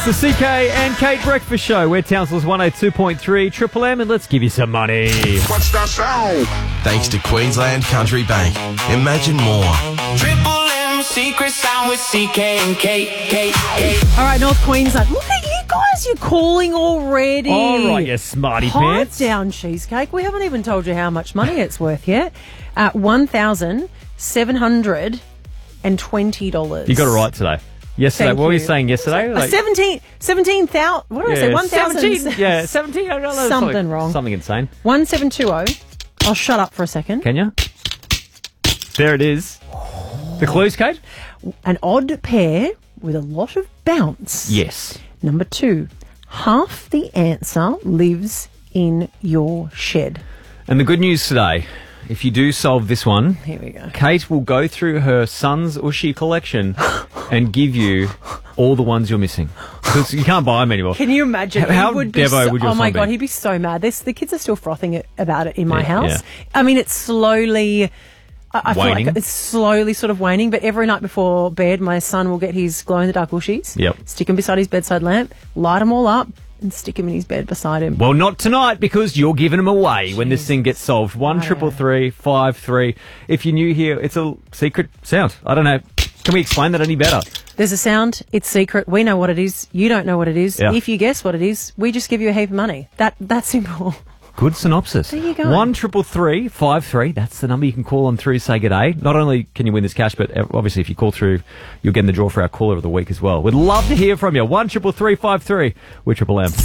It's the CK and Kate Breakfast Show. We're Townsville's 102.3 Triple M, and let's give you some money. What's that sound? Thanks to Queensland Country Bank. Imagine more. Triple M secret sound with CK and Kate. All right, North Queensland. Look at you guys. You're calling already. All right, you smarty pants. Pipe down, cheesecake. We haven't even told you how much money it's worth yet. $1,720. You got it right today. Yesterday, Thank what were you you. saying yesterday? 17,000. What did I say? 1,000. 17. Yeah, 17. I don't know. Something wrong. Something insane. 1720. I'll shut up for a second. Can you? There it is. The clues, Kate? An odd pair with a lot of bounce. Yes. Number 2. Half the answer lives in your shed. And the good news today, if you do solve this one, Here we go. Kate will go through her son's Ushi collection and give you all the ones you're missing. Because you can't buy them anymore. Can you imagine? How He would be Devo would your oh my son be? God, he'd be so mad. The kids are still frothing about it in my house. yeah. I mean, it's slowly... I feel Waning? like it's slowly sort of waning, but every night before bed, my son will get his glow-in-the-dark Ushies, Yep. stick them beside his bedside lamp, light them all up, and stick them in his bed beside him. Well, not tonight, because you're giving them away when this thing gets solved. 1-333-5-3. If you're new here, it's a secret sound. I don't know. Can we explain that any better? There's a sound. It's secret. We know what it is. You don't know what it is. Yeah. If you guess what it is, we just give you a heap of money. That's simple. Good synopsis. There you go. 1-333-5-3. That's the number you can call on through to say g'day. Not only can you win this cash, but obviously if you call through, you'll get in the draw for our caller of the week as well. We'd love to hear from you. 1-333-5-3 with Triple M.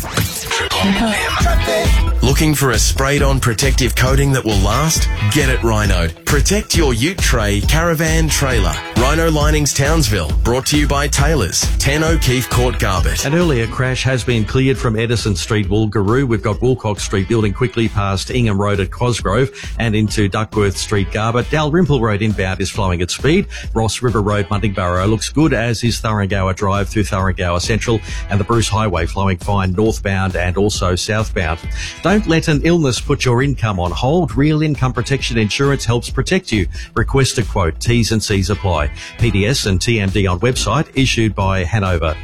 Looking for a sprayed-on protective coating that will last? Get it Rhino. Protect your ute tray, caravan, trailer. Rhino Linings Townsville. Brought to you by Taylors. 10 O'Keefe Court, Garbett. An earlier crash has been cleared from Edison Street, Woolgaroo. We've got Woolcock Street building quickly past Ingham Road at Cosgrove and into Duckworth Street, Garbett. Dalrymple Road inbound is flowing at speed. Ross River Road, Muntingburrow looks good, as is Thurrangower Drive through Thurrangower Central, and the Bruce Highway flowing fine northbound and also southbound. Don't let an illness put your income on hold. Real Income Protection Insurance helps protect you. Request a quote. T's and C's apply. PDS and TMD on website, issued by Hanover.